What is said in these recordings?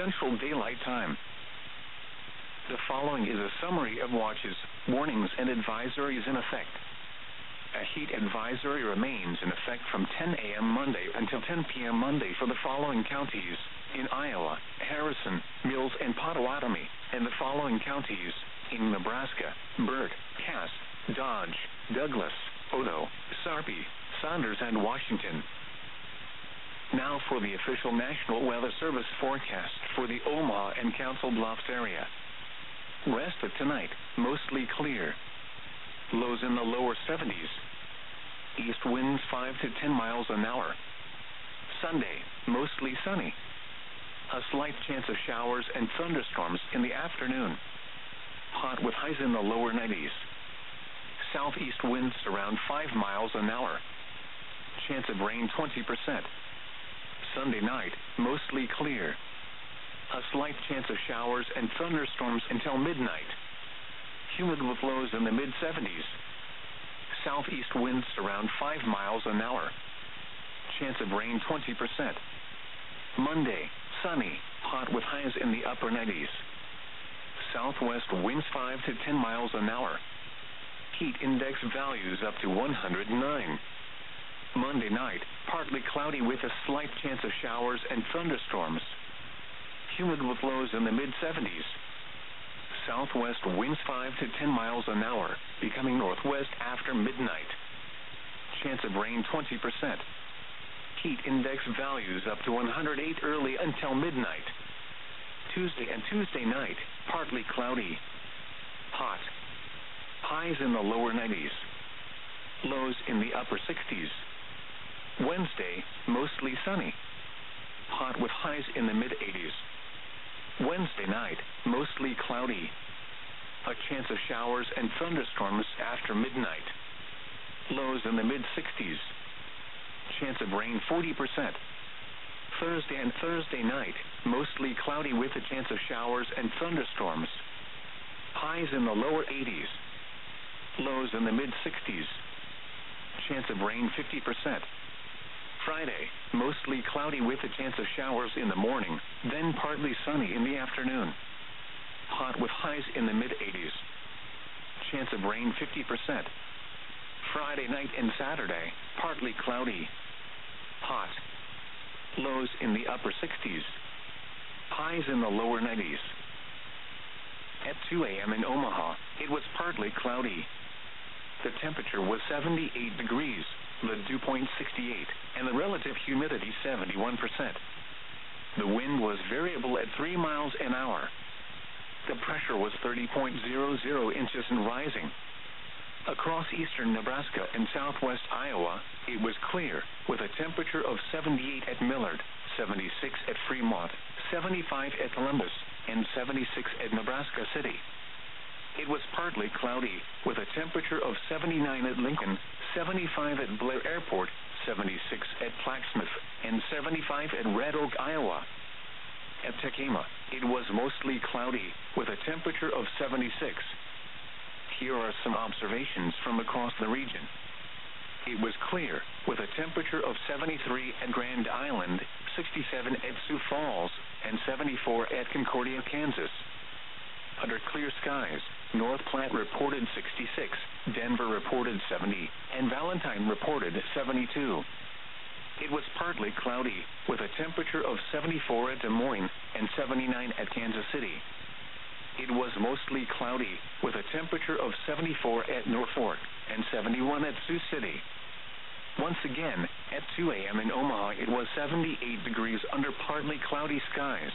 Central Daylight Time. The following is a summary of watches, warnings, and advisories in effect. A heat advisory remains in effect from 10 a.m. Monday until 10 p.m. Monday for the following counties: in Iowa, Harrison, Mills, and Pottawatomie, and the following counties: in Nebraska, Burt, Cass, Dodge, Douglas, Odo, Sarpy, Saunders, and Washington. Now for the official National Weather Service forecast for the Omaha and Council Bluffs area. Rest of tonight, mostly clear. Lows in the lower 70s. East winds 5 to 10 miles an hour. Sunday, mostly sunny. A slight chance of showers and thunderstorms in the afternoon. Hot with highs in the lower 90s. Southeast winds around 5 miles an hour. Chance of rain 20%. Sunday night, mostly clear. A slight chance of showers and thunderstorms until midnight. Humid with lows in the mid-70s. Southeast winds around 5 miles an hour. Chance of rain 20%. Monday, sunny, hot with highs in the upper 90s. Southwest winds 5 to 10 miles an hour. Heat index values up to 109. Monday night, partly cloudy with a slight chance of showers and thunderstorms. Humid with lows in the mid-70s. Southwest winds 5 to 10 miles an hour, becoming northwest after midnight. Chance of rain 20%. Heat index values up to 108 early until midnight. Tuesday and Tuesday night, partly cloudy. Hot. Highs in the lower 90s. Lows in the upper 60s. Wednesday, mostly sunny. Hot with highs in the mid-80s. Wednesday night, mostly cloudy. A chance of showers and thunderstorms after midnight. Lows in the mid-60s. Chance of rain 40%. Thursday and Thursday night, mostly cloudy with a chance of showers and thunderstorms. Highs in the lower 80s. Lows in the mid-60s. Chance of rain 50%. Friday, mostly cloudy with a chance of showers in the morning, then partly sunny in the afternoon. Hot with highs in the mid-80s. Chance of rain 50%. Friday night and Saturday, partly cloudy. Hot. Lows in the upper 60s. Highs in the lower 90s. At 2 a.m. in Omaha, it was partly cloudy. The temperature was 78 degrees, the dew point 68, and the relative humidity 71%. The wind was variable at 3 miles an hour. The pressure was 30.00 inches and rising. Across eastern Nebraska and southwest Iowa, it was clear, with a temperature of 78 at Millard, 76 at Fremont, 75 at Columbus, and 76 at Nebraska City. It was partly cloudy, with a temperature of 79 at Lincoln, 75 at Blair Airport, 76 at Plaquemine, and 75 at Red Oak, Iowa. At Tekamah, it was mostly cloudy, with a temperature of 76. Here are some observations from across the region. It was clear, with a temperature of 73 at Grand Island, 67 at Sioux Falls, and 74 at Concordia, Kansas. Under clear skies, North Platte reported 66, Denver reported 70, and Valentine reported 72. It was partly cloudy, with a temperature of 74 at Des Moines and 79 at Kansas City. It was mostly cloudy, with a temperature of 74 at Norfolk and 71 at Sioux City. Once again, at 2 a.m. in Omaha, it was 78 degrees under partly cloudy skies.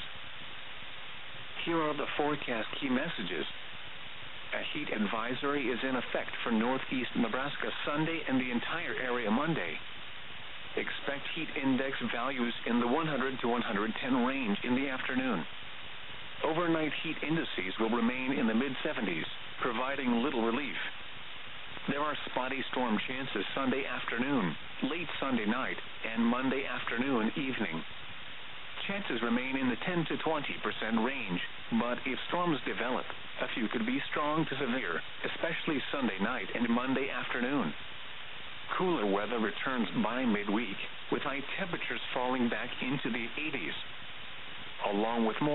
Here are the forecast key messages. A heat advisory is in effect for northeast Nebraska Sunday and the entire area Monday. Expect heat index values in the 100 to 110 range in the afternoon. Overnight heat indices will remain in the mid-70s, providing little relief. There are spotty storm chances Sunday afternoon, late Sunday night, and Monday afternoon evening. Chances remain in the 10 to 20% range, but if storms develop, a few could be strong to severe, especially Sunday night and Monday afternoon. Cooler weather returns by midweek, with high temperatures falling back into the 80s. Along with more